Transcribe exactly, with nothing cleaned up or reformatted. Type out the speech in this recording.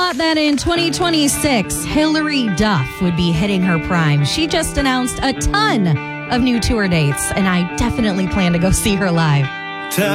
thought that in twenty twenty-six, Hilary Duff would be hitting her prime. She just announced a ton of new tour dates, and I definitely plan to go see her live.